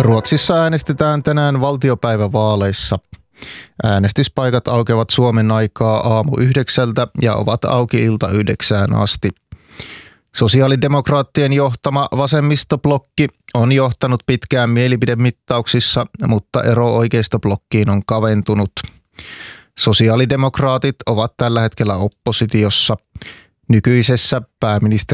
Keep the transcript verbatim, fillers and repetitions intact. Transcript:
Ruotsissa äänestetään tänään valtiopäivävaaleissa. Äänestyspaikat aukeavat Suomen aikaa aamu yhdeksältä ja ovat auki ilta yhdeksään asti. Sosiaalidemokraattien johtama vasemmistoblokki on johtanut pitkään mielipidemittauksissa, mutta ero oikeistoblokkiin on kaventunut. Sosiaalidemokraatit ovat tällä hetkellä oppositiossa. Nykyisessä pääministeri